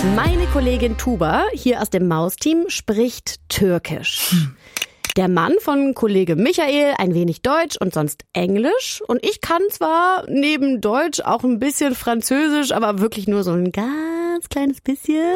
Meine Kollegin Tuba hier aus dem Maus-Team spricht Türkisch. Der Mann von Kollege Michael ein wenig Deutsch und sonst Englisch. Und ich kann zwar neben Deutsch auch ein bisschen Französisch, aber wirklich nur so ein ganz kleines bisschen.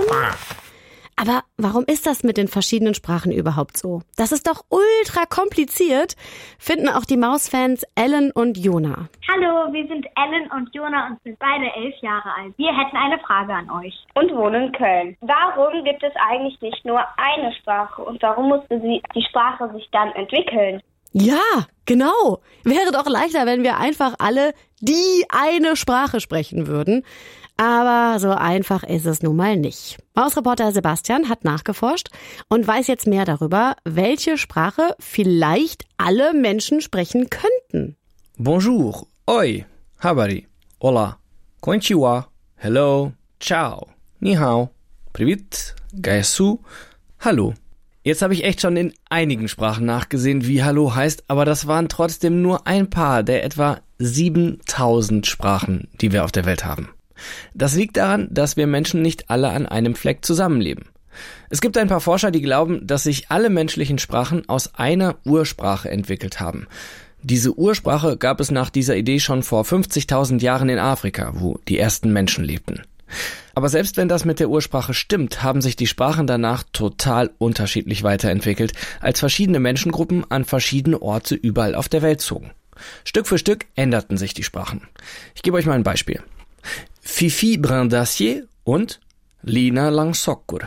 Aber warum ist das mit den verschiedenen Sprachen überhaupt so? Das ist doch ultra kompliziert, finden auch die Mausfans Ellen und Jona. Hallo, wir sind Ellen und Jona und sind beide 11 Jahre alt. Wir hätten eine Frage an euch. Und wohnen in Köln. Warum gibt es eigentlich nicht nur eine Sprache und warum musste die Sprache sich dann entwickeln? Ja, genau. Wäre doch leichter, wenn wir einfach alle die eine Sprache sprechen würden. Aber so einfach ist es nun mal nicht. Mausreporter Sebastian hat nachgeforscht und weiß jetzt mehr darüber, welche Sprache vielleicht alle Menschen sprechen könnten. Bonjour, oi, habari, hola, konnichiwa, hello, ciao, ni hao, привет, gaisu, hallo. Jetzt habe ich echt schon in einigen Sprachen nachgesehen, wie Hallo heißt, aber das waren trotzdem nur ein paar der etwa 7000 Sprachen, die wir auf der Welt haben. Das liegt daran, dass wir Menschen nicht alle an einem Fleck zusammenleben. Es gibt ein paar Forscher, die glauben, dass sich alle menschlichen Sprachen aus einer Ursprache entwickelt haben. Diese Ursprache gab es nach dieser Idee schon vor 50.000 Jahren in Afrika, wo die ersten Menschen lebten. Aber selbst wenn das mit der Ursprache stimmt, haben sich die Sprachen danach total unterschiedlich weiterentwickelt, als verschiedene Menschengruppen an verschiedene Orte überall auf der Welt zogen. Stück für Stück änderten sich die Sprachen. Ich gebe euch mal ein Beispiel. Fifi Brandacier und Lina Langsokkur.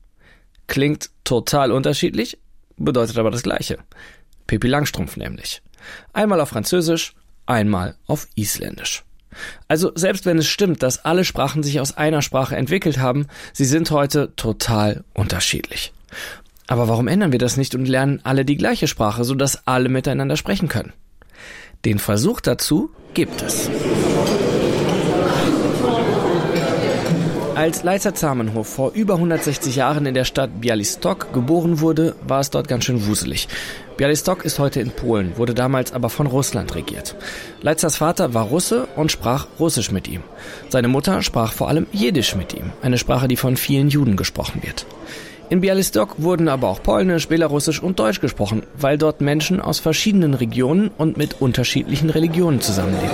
Klingt total unterschiedlich, bedeutet aber das Gleiche. Pippi Langstrumpf nämlich. Einmal auf Französisch, einmal auf Isländisch. Also selbst wenn es stimmt, dass alle Sprachen sich aus einer Sprache entwickelt haben, sie sind heute total unterschiedlich. Aber warum ändern wir das nicht und lernen alle die gleiche Sprache, sodass alle miteinander sprechen können? Den Versuch dazu gibt es. Als Leica Zamenhof vor über 160 Jahren in der Stadt Białystok geboren wurde, war es dort ganz schön wuselig. Białystok ist heute in Polen, wurde damals aber von Russland regiert. Leicas Vater war Russe und sprach Russisch mit ihm. Seine Mutter sprach vor allem Jiddisch mit ihm, eine Sprache, die von vielen Juden gesprochen wird. In Białystok wurden aber auch Polnisch, Belarussisch und Deutsch gesprochen, weil dort Menschen aus verschiedenen Regionen und mit unterschiedlichen Religionen zusammenleben.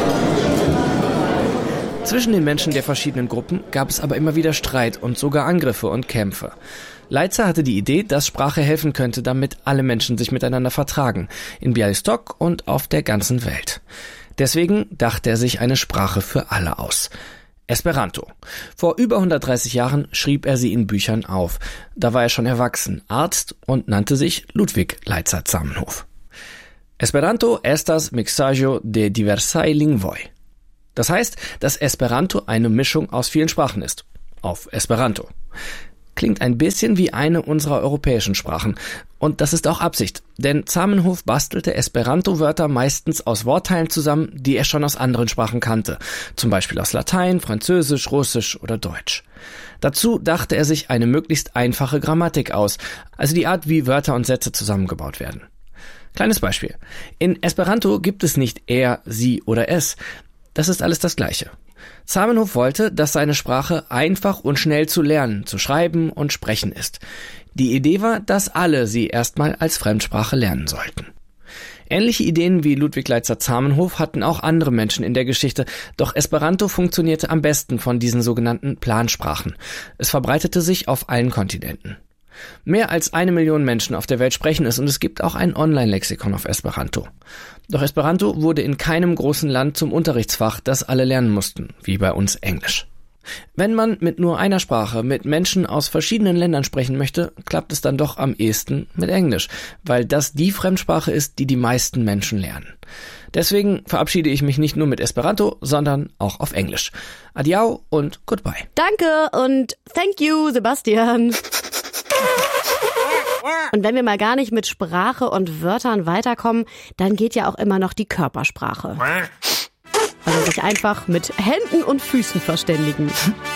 Zwischen den Menschen der verschiedenen Gruppen gab es aber immer wieder Streit und sogar Angriffe und Kämpfe. Leica hatte die Idee, dass Sprache helfen könnte, damit alle Menschen sich miteinander vertragen, in Białystok und auf der ganzen Welt. Deswegen dachte er sich eine Sprache für alle aus. Esperanto. Vor über 130 Jahren schrieb er sie in Büchern auf. Da war er schon erwachsen, Arzt und nannte sich Ludwik Leica Zamenhof. Esperanto estas mixaĵo de diversaj lingvoj. Das heißt, dass Esperanto eine Mischung aus vielen Sprachen ist. Auf Esperanto. Klingt ein bisschen wie eine unserer europäischen Sprachen. Und das ist auch Absicht. Denn Zamenhof bastelte Esperanto-Wörter meistens aus Wortteilen zusammen, die er schon aus anderen Sprachen kannte. Zum Beispiel aus Latein, Französisch, Russisch oder Deutsch. Dazu dachte er sich eine möglichst einfache Grammatik aus. Also die Art, wie Wörter und Sätze zusammengebaut werden. Kleines Beispiel. In Esperanto gibt es nicht er, sie oder es. Das ist alles das Gleiche. Zamenhof wollte, dass seine Sprache einfach und schnell zu lernen, zu schreiben und sprechen ist. Die Idee war, dass alle sie erstmal als Fremdsprache lernen sollten. Ähnliche Ideen wie Ludwik Leica Zamenhof hatten auch andere Menschen in der Geschichte, doch Esperanto funktionierte am besten von diesen sogenannten Plansprachen. Es verbreitete sich auf allen Kontinenten. Mehr als 1 Million Menschen auf der Welt sprechen es und es gibt auch ein Online-Lexikon auf Esperanto. Doch Esperanto wurde in keinem großen Land zum Unterrichtsfach, das alle lernen mussten, wie bei uns Englisch. Wenn man mit nur einer Sprache mit Menschen aus verschiedenen Ländern sprechen möchte, klappt es dann doch am ehesten mit Englisch, weil das die Fremdsprache ist, die die meisten Menschen lernen. Deswegen verabschiede ich mich nicht nur mit Esperanto, sondern auch auf Englisch. Adiao und goodbye. Danke und thank you, Sebastian. Und wenn wir mal gar nicht mit Sprache und Wörtern weiterkommen, dann geht ja auch immer noch die Körpersprache. Also sich einfach mit Händen und Füßen verständigen.